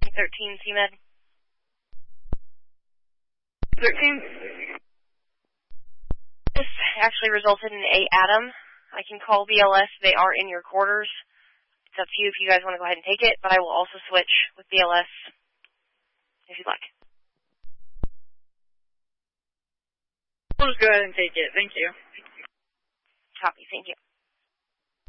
13 CMed. 13? This actually resulted in a Adam. I can call BLS. They are in your quarters. It's up to you if you guys want to go ahead and take it, but I will also switch with BLS if you'd like. We'll just go ahead and take it. Thank you. Copy. Thank you.